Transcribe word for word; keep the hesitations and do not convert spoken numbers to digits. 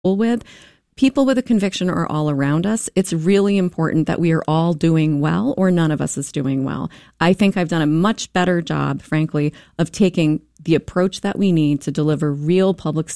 with. People with a conviction are all around us. It's really important that we are all doing well or none of us is doing well. I think I've done a much better job, frankly, of taking the approach that we need to deliver real public